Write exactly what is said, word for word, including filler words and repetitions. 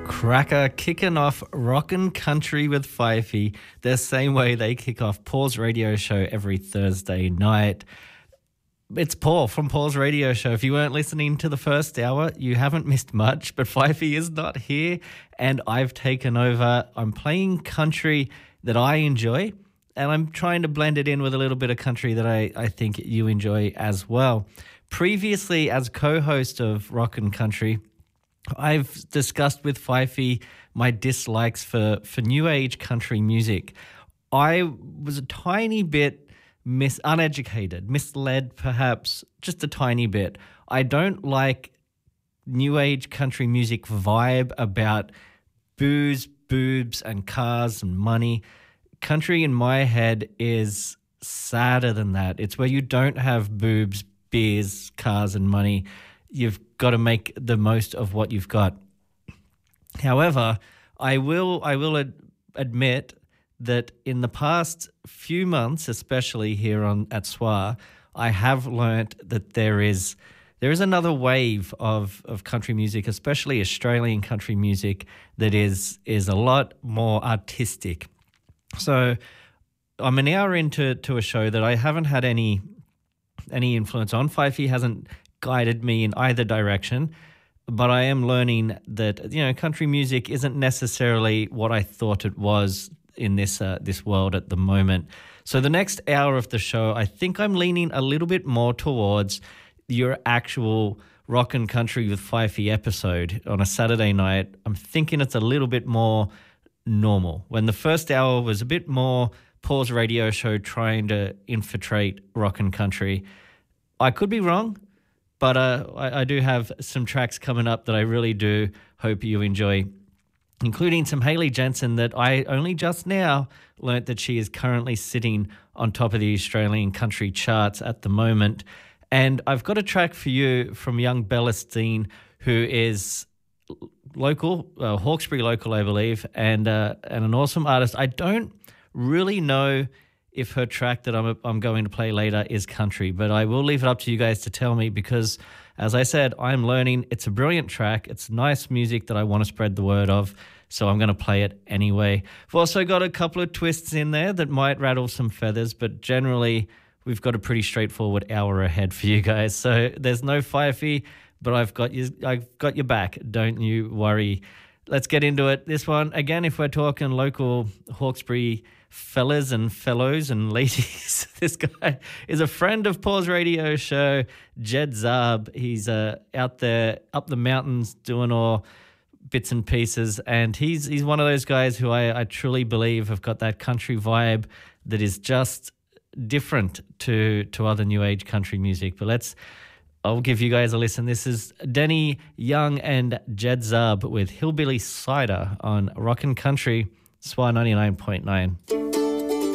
Cracker kicking off Rockin' Country with Fifey, the same way they kick off Paul's radio show every Thursday night. It's Paul from Paul's radio show. If you weren't listening to the first hour, you haven't missed much, but Fifey is not here and I've taken over. I'm playing country that I enjoy and I'm trying to blend it in with a little bit of country that I, I think you enjoy as well. Previously, as co-host of Rockin' Country, I've discussed with Fifey my dislikes for, for new age country music. I was a tiny bit mis uneducated, misled perhaps, just a tiny bit. I don't like new age country music vibe about booze, boobs and cars and money. Country in my head is sadder than that. It's where you don't have boobs, beers, cars and money. You've got to make the most of what you've got. However, I will I will ad admit that in the past few months, especially here on at S W A, I have learnt that there is there is another wave of of country music, especially Australian country music, that is is a lot more artistic. So I'm an hour into to a show that I haven't had any any influence on. Fifey hasn't guided me in either direction, but I am learning that, you know, country music isn't necessarily what I thought it was in this uh, this world at the moment. So the next hour of the show, I think I'm leaning a little bit more towards your actual Rockin' Country with Fifey episode on a Saturday night. I'm thinking it's a little bit more normal. When the first hour was a bit more Paul's radio show trying to infiltrate Rockin' Country, I could be wrong. But uh, I, I do have some tracks coming up that I really do hope you enjoy, including some Hayley Jensen that I only just now learnt that she is currently sitting on top of the Australian country charts at the moment. And I've got a track for you from young Bella Steen, who is local, uh, Hawkesbury local, I believe, and, uh, and an awesome artist. I don't really know if her track that I'm, I'm going to play later is country, but I will leave it up to you guys to tell me because, as I said, I'm learning. It's a brilliant track. It's nice music that I want to spread the word of, so I'm going to play it anyway. I've also got a couple of twists in there that might rattle some feathers, but generally we've got a pretty straightforward hour ahead for you guys. So there's no Fifey, but I've got you, I've got your back. Don't you worry. Let's get into it. This one, again, if we're talking local Hawkesbury fellas and fellows and ladies, this guy is a friend of Paul's radio show, Jed Zarb. He's uh, out there up the mountains doing all bits and pieces, and he's he's one of those guys who I, I truly believe have got that country vibe that is just different to to other new age country music. But let's I'll give you guys a listen. This is Denny Young and Jed Zarb with Hillbilly Cider on Rockin' Country, S W A ninety-nine point nine.